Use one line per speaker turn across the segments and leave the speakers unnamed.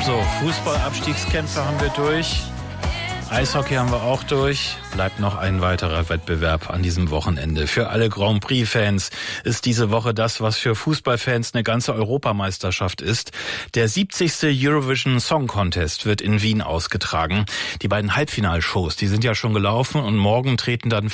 So, Fußball-Abstiegskämpfe haben wir durch. Eishockey haben wir auch durch. Bleibt noch ein weiterer Wettbewerb an diesem Wochenende. Für alle Grand Prix-Fans ist diese Woche das, was für Fußballfans eine ganze Europameisterschaft ist. Der 70. Eurovision Song Contest wird in Wien ausgetragen. Die beiden Halbfinalshows, die sind ja schon gelaufen und morgen treten dann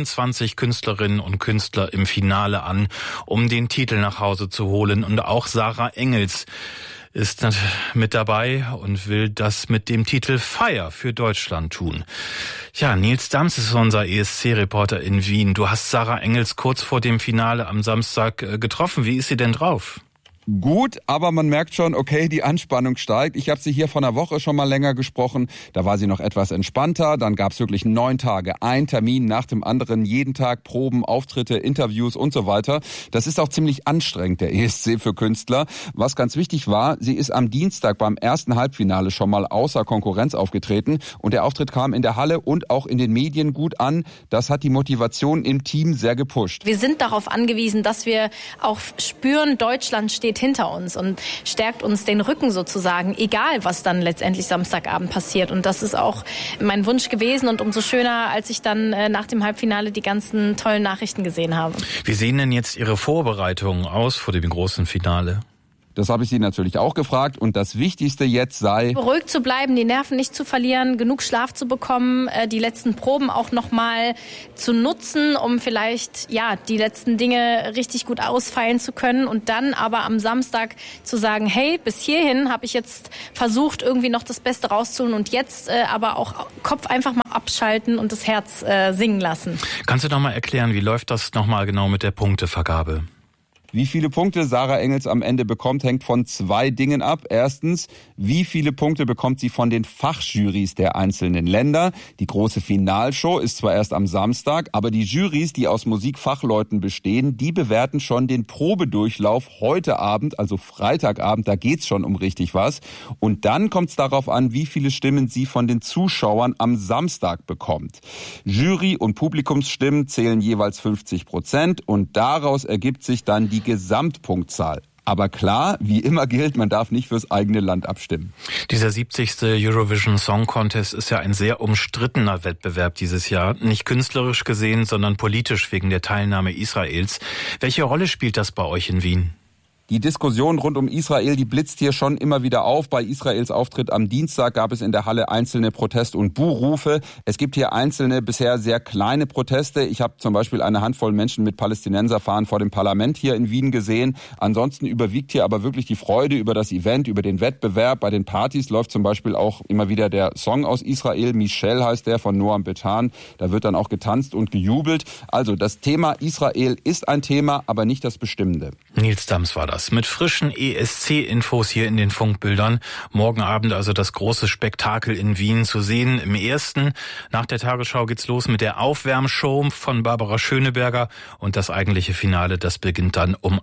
25 Künstlerinnen und Künstler im Finale an, um den Titel nach Hause zu holen. Und auch Sarah Engels ist mit dabei und will das mit dem Titel Fire für Deutschland tun. Ja, Nils Dams ist unser ESC-Reporter in Wien. Du hast Sarah Engels kurz vor dem Finale am Samstag getroffen. Wie ist sie denn drauf?
Gut, aber man merkt schon, okay, die Anspannung steigt. Ich habe sie hier vor einer Woche schon mal länger gesprochen. Da war sie noch etwas entspannter. Dann gab es wirklich 9 Tage, ein Termin nach dem anderen, jeden Tag Proben, Auftritte, Interviews und so weiter. Das ist auch ziemlich anstrengend, der ESC für Künstler. Was ganz wichtig war, sie ist am Dienstag beim ersten Halbfinale schon mal außer Konkurrenz aufgetreten. Und der Auftritt kam in der Halle und auch in den Medien gut an. Das hat die Motivation im Team sehr gepusht.
Wir sind darauf angewiesen, dass wir auch spüren, Deutschland steht hinter uns und stärkt uns den Rücken sozusagen, egal was dann letztendlich Samstagabend passiert. Und das ist auch mein Wunsch gewesen und umso schöner, als ich dann nach dem Halbfinale die ganzen tollen Nachrichten gesehen habe.
Wie sehen denn jetzt Ihre Vorbereitungen aus vor dem großen Finale?
Das habe ich sie natürlich auch gefragt und das Wichtigste jetzt sei,
ruhig zu bleiben, die Nerven nicht zu verlieren, genug Schlaf zu bekommen, die letzten Proben auch nochmal zu nutzen, um vielleicht die letzten Dinge richtig gut ausfeilen zu können und dann aber am Samstag zu sagen, hey, bis hierhin habe ich jetzt versucht, irgendwie noch das Beste rauszuholen und jetzt aber auch Kopf einfach mal abschalten und das Herz singen lassen.
Kannst du noch mal erklären, wie läuft das nochmal genau mit der Punktevergabe?
Wie viele Punkte Sarah Engels am Ende bekommt, hängt von 2 Dingen ab. Erstens, wie viele Punkte bekommt sie von den Fachjurys der einzelnen Länder? Die große Finalshow ist zwar erst am Samstag, aber die Jurys, die aus Musikfachleuten bestehen, die bewerten schon den Probedurchlauf heute Abend, also Freitagabend, da geht's schon um richtig was. Und dann kommt's darauf an, wie viele Stimmen sie von den Zuschauern am Samstag bekommt. Jury- und Publikumsstimmen zählen jeweils 50% und daraus ergibt sich dann die Gesamtpunktzahl. Aber klar, wie immer gilt, man darf nicht fürs eigene Land abstimmen.
Dieser 70. Eurovision Song Contest ist ja ein sehr umstrittener Wettbewerb dieses Jahr. Nicht künstlerisch gesehen, sondern politisch wegen der Teilnahme Israels. Welche Rolle spielt das bei euch in Wien?
Die Diskussion rund um Israel, die blitzt hier schon immer wieder auf. Bei Israels Auftritt am Dienstag gab es in der Halle einzelne Protest- und Buhrufe. Es gibt hier einzelne, bisher sehr kleine Proteste. Ich habe zum Beispiel eine Handvoll Menschen mit Palästinenserfahnen vor dem Parlament hier in Wien gesehen. Ansonsten überwiegt hier aber wirklich die Freude über das Event, über den Wettbewerb. Bei den Partys läuft zum Beispiel auch immer wieder der Song aus Israel. Michel heißt der, von Noam Betan. Da wird dann auch getanzt und gejubelt. Also das Thema Israel ist ein Thema, aber nicht das Bestimmende.
Nils Dams war das. Mit frischen ESC-Infos hier in den Funkbildern. Morgen Abend also das große Spektakel in Wien zu sehen. Im ersten, nach der Tagesschau geht's los mit der Aufwärmshow von Barbara Schöneberger und das eigentliche Finale, das beginnt dann um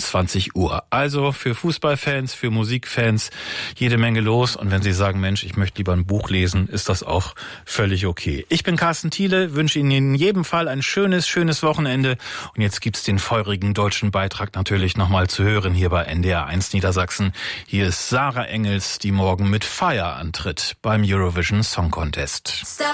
21 Uhr. Also für Fußballfans, für Musikfans jede Menge los und wenn Sie sagen, Mensch, ich möchte lieber ein Buch lesen, ist das auch völlig okay. Ich bin Carsten Thiele, wünsche Ihnen in jedem Fall ein schönes Wochenende und jetzt gibt's den feurigen deutschen Beitrag natürlich nochmal zu hören hier bei NDR 1 Niedersachsen. Hier ist Sarah Engels, die morgen mit Fire antritt beim Eurovision Song Contest.